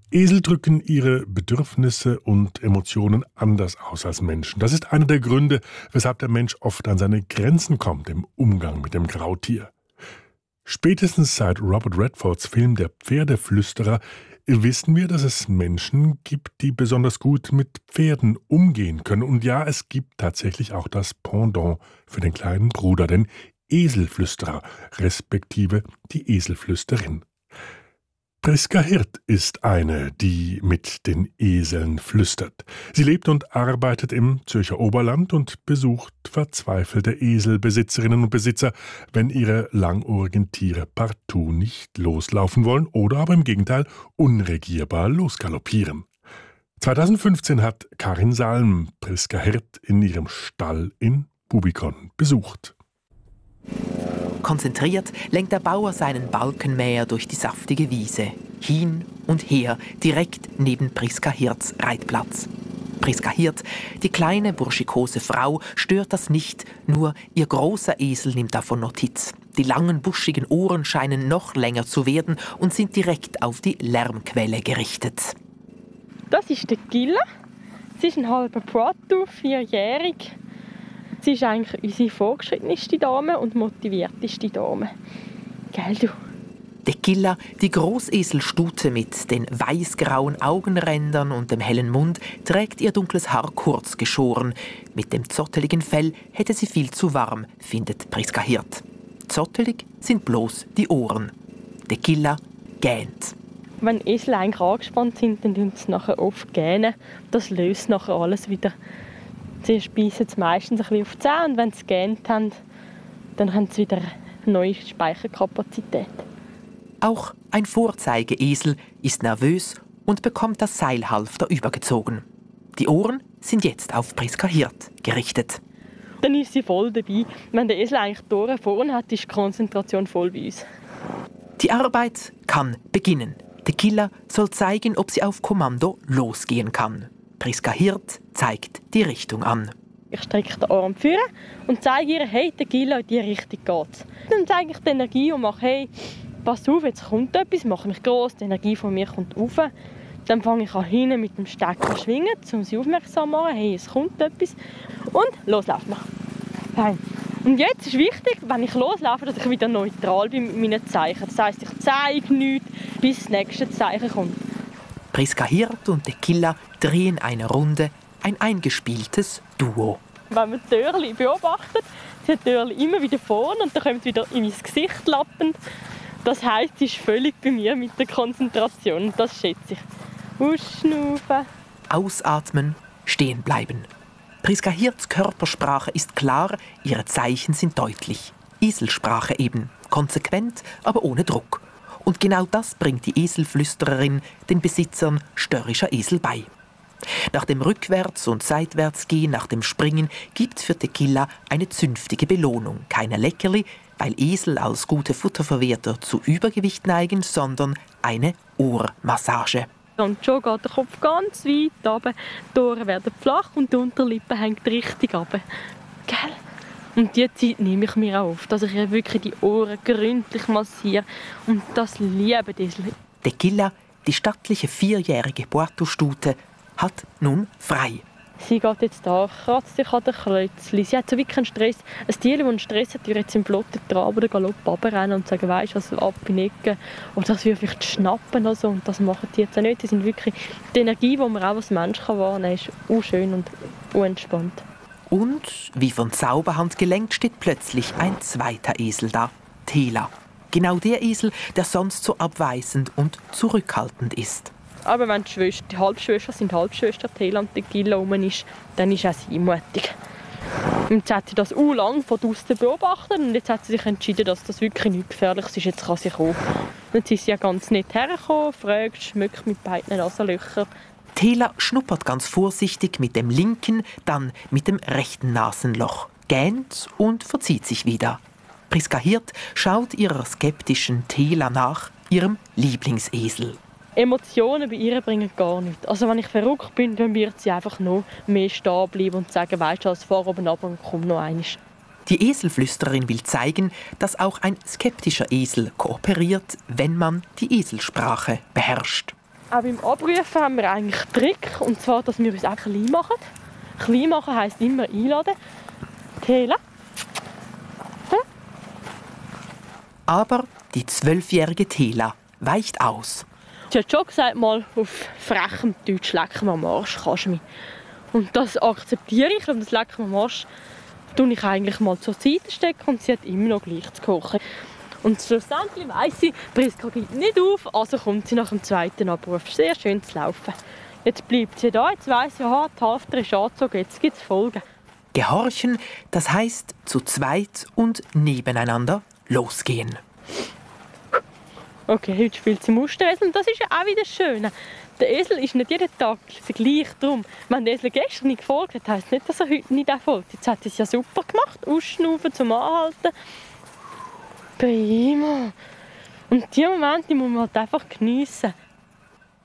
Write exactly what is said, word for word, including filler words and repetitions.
Esel drücken ihre Bedürfnisse und Emotionen anders aus als Menschen. Das ist einer der Gründe, weshalb der Mensch oft an seine Grenzen kommt im Umgang mit dem Grautier. Spätestens seit Robert Redfords Film Der Pferdeflüsterer wissen wir, dass es Menschen gibt, die besonders gut mit Pferden umgehen können. Und ja, es gibt tatsächlich auch das Pendant für den kleinen Bruder, den Eselflüsterer, respektive die Eselflüsterin. Priska Hirt ist eine, die mit den Eseln flüstert. Sie lebt und arbeitet im Zürcher Oberland und besucht verzweifelte Eselbesitzerinnen und Besitzer, wenn ihre langohrigen Tiere partout nicht loslaufen wollen oder aber im Gegenteil unregierbar losgaloppieren. zweitausendfünfzehn hat Karin Salm Priska Hirt in ihrem Stall in Bubikon besucht. Konzentriert lenkt der Bauer seinen Balkenmäher durch die saftige Wiese. Hin und her, direkt neben Priska Hirts Reitplatz. Priska Hirt, die kleine, burschikose Frau, stört das nicht, nur ihr großer Esel nimmt davon Notiz. Die langen, buschigen Ohren scheinen noch länger zu werden und sind direkt auf die Lärmquelle gerichtet. Das ist der Gilla. Sie ist ein halber Poitou, vierjährig. Sie ist eigentlich unsere fortgeschrittenste Dame und motivierteste Dame. Gell, du? Der Gilla, die Großeselstute mit den weißgrauen Augenrändern und dem hellen Mund, trägt ihr dunkles Haar kurz geschoren. Mit dem zotteligen Fell hätte sie viel zu warm, findet Priska Hirt. Zottelig sind bloß die Ohren. Der Gilla gähnt. Wenn Esel eigentlich angespannt sind, dann tun sie nachher oft gähnen. Das löst nachher alles wieder. Sie speisen es meistens ein bisschen auf die Zähne und wenn sie gegähnt haben, dann haben sie wieder neue Speicherkapazität. Auch ein Vorzeigeesel ist nervös und bekommt das Seilhalfter übergezogen. Die Ohren sind jetzt auf Priska Hirt gerichtet. Dann ist sie voll dabei. Wenn der Esel eigentlich die Ohren vorne hat, ist die Konzentration voll bei uns. Die Arbeit kann beginnen. Der Gilla soll zeigen, ob sie auf Kommando losgehen kann. Priska Hirt zeigt die Richtung an. Ich strecke den Arm vor und zeige ihr, hey, der Gilla, in diese Richtung geht's. Dann zeige ich die Energie und mache, hey, pass auf, jetzt kommt etwas, mache mich gross, die Energie von mir kommt rauf. Dann fange ich an, hinten mit dem Stecker zu schwingen, um sie aufmerksam zu machen, hey, es kommt etwas. Und loslaufen wir. Hey. Und jetzt ist wichtig, wenn ich loslaufe, dass ich wieder neutral bin mit meinen Zeichen. Das heisst, ich zeige nichts, bis das nächste Zeichen kommt. Priska Hirt und der Gilla drehen eine Runde, ein eingespieltes Duo. Wenn man Törli beobachtet, sind Törli immer wieder vorne und dann kommt wieder in mein Gesicht lappend. Das heisst, sie ist völlig bei mir mit der Konzentration. Das schätze ich. Ausschnaufen. Ausatmen, stehen bleiben. Priska Hirts Körpersprache ist klar, ihre Zeichen sind deutlich. Eselsprache eben, konsequent, aber ohne Druck. Und genau das bringt die Eselflüstererin den Besitzern störrischer Esel bei. Nach dem Rückwärts- und Seitwärtsgehen, nach dem Springen, gibt für Tequila eine zünftige Belohnung. Keine Leckerli, weil Esel als gute Futterverwerter zu Übergewicht neigen, sondern eine Ohrmassage. Und schon geht der Kopf ganz weit runter, die Ohren werden flach und die Unterlippe hängt richtig runter. Gell? Und diese Zeit nehme ich mir auch auf, dass ich ihr wirklich die Ohren gründlich massiere. Und das liebe die Esel. Tequila, die stattliche vierjährige Poitou-Stute, hat nun frei. Sie geht jetzt da, kratzt sich an den Kreuzchen. Sie hat so wirklich keinen Stress. Ein Tier, das einen Stress hat, würde jetzt im flotten Trab oder Galopp runterrennen und sagen, weisst du, also ab in die Ecke. Oder das würde vielleicht schnappen oder so. Und das machen die jetzt auch nicht. Die sind wirklich, die Energie, die man auch als Mensch wahrnehmen kann, ist auch schön und unentspannt. Und, wie von Zauberhand gelenkt, steht plötzlich ein zweiter Esel da. Tela. Genau der Esel, der sonst so abweisend und zurückhaltend ist. Aber wenn die, Schwester, die Halbschwester sind Halbschwester, Tela und Tequila rum ist, dann ist auch sie mutig. Und jetzt hat sie das auch lange von draussen beobachtet und jetzt hat sie sich entschieden, dass das wirklich nicht gefährlich ist. Jetzt kann sie kommen. Jetzt ist sie ja ganz nett hergekommen, fragt, schmückt mit beiden Nasenlöchern. Tela schnuppert ganz vorsichtig mit dem linken, dann mit dem rechten Nasenloch, gähnt und verzieht sich wieder. Priska Hirt schaut ihrer skeptischen Tela nach, ihrem Lieblingsesel. Emotionen bei ihr bringen gar nichts. Also wenn ich verrückt bin, dann wird sie einfach noch mehr stehen bleiben und sagen, weisst du, als fahr oben runter und komm noch einmal. Die Eselflüstererin will zeigen, dass auch ein skeptischer Esel kooperiert, wenn man die Eselsprache beherrscht. Auch beim Abrufen haben wir eigentlich einen Trick, und zwar, dass wir uns auch klein machen. Klein machen heisst immer einladen. Tela. Hm? Aber die zwölfjährige Tela weicht aus. Sie hat schon gesagt, mal auf frechem Deutsch «Leck mir am Arsch, kannst du mich». Und das akzeptiere ich, und das «Leck mir am Arsch» tue ich eigentlich mal zur Seite stecken, und sie hat immer noch gleich zu kochen. Und schlussendlich weiss sie, Priska gibt nicht auf, also kommt sie nach dem zweiten Abruf sehr schön zu laufen. Jetzt bleibt sie da, jetzt weiss sie, aha, die Hälfte ist angezogen, jetzt gibt es Folgen. Gehorchen, das heißt zu zweit und nebeneinander losgehen. Okay, heute spielt sie Musteresel, und das ist ja auch wieder das Schöne. Der Esel ist nicht jeden Tag der gleiche. Drum, wenn der Esel gestern nicht gefolgt hat, heisst nicht, dass er heute nicht folgt. Jetzt hat er es ja super gemacht, ausschnaufen zum Anhalten. Prima. Und diese Momente muss man halt einfach geniessen.